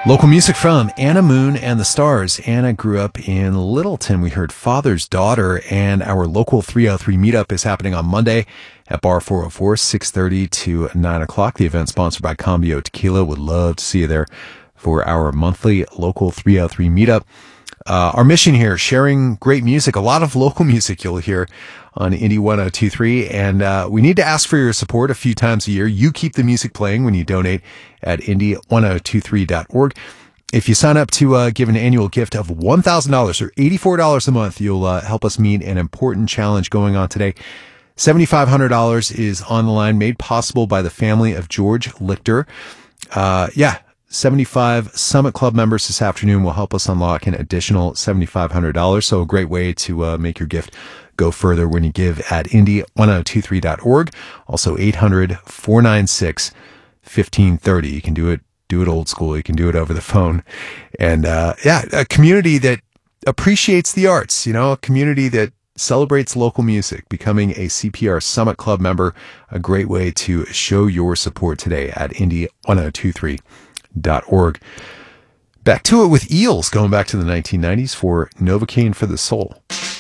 Local music from Anna Moon and the Stars. Anna grew up in Littleton. We heard Father's Daughter, and our local 303 meetup is happening on Monday at Bar 404, 6:30 to 9 o'clock. The event sponsored by Cambio Tequila. Would love to see you there for our monthly local 303 meetup. Our mission here, sharing great music, a lot of local music you'll hear on Indie 1023, and we need to ask for your support a few times a year. You keep the music playing when you donate at indie1023.org. If you sign up to give an annual gift of $1,000 or $84 a month, you'll help us meet an important challenge going on today. $7,500 is on the line, made possible by the family of George Lichter. 75 Summit Club members this afternoon will help us unlock an additional $7,500. So a great way to make your gift go further when you give at indie1023.org. Also 800-496-1530. You can do it old school. You can do it over the phone. And a community that appreciates the arts, a community that celebrates local music. Becoming a CPR Summit Club member, a great way to show your support today at indie1023.org. Back to it with Eels, going back to the 1990s for Novocaine for the Soul.